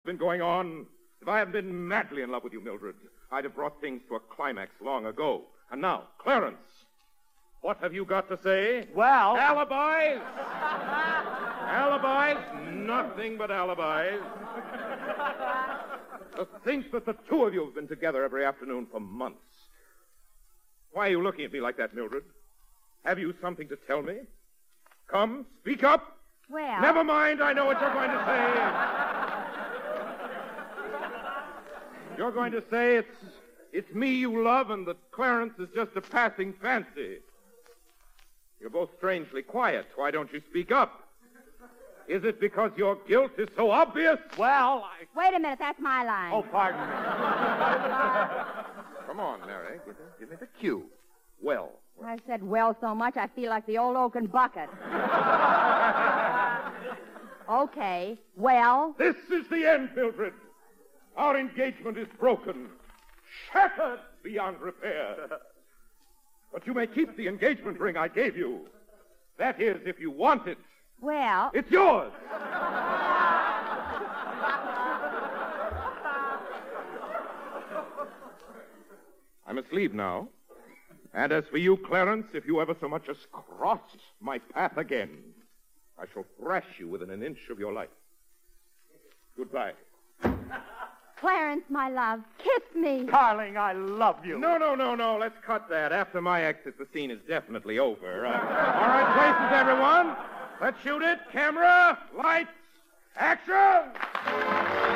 been going on. If I hadn't been madly in love with you, Mildred, I'd have brought things to a climax long ago. And now, Clarence, what have you got to say? Well... Alibis? Alibis? Nothing but alibis. To think that the two of you have been together every afternoon for months. Why are you looking at me like that, Mildred? Have you something to tell me? Come, speak up. Well... Never mind, I know what you're going to say. You're going to say it's me you love and that Clarence is just a passing fancy. You're both strangely quiet. Why don't you speak up? Is it because your guilt is so obvious? Well, Wait a minute, that's my line. Oh, pardon me. Come on, Mary. Give me the cue. Well. I've said well so much, I feel like the old oaken bucket. Okay, well... This is the end, Mildred. Our engagement is broken. Shattered beyond repair. But you may keep the engagement ring I gave you. That is, if you want it. Well... It's yours. I must leave now. And as for you, Clarence, if you ever so much as cross my path again, I shall thrash you within an inch of your life. Goodbye. Clarence, my love, kiss me. Darling, I love you. No. Let's cut that. After my exit, the scene is definitely over. All right, places, everyone. Let's shoot it. Camera, lights, action!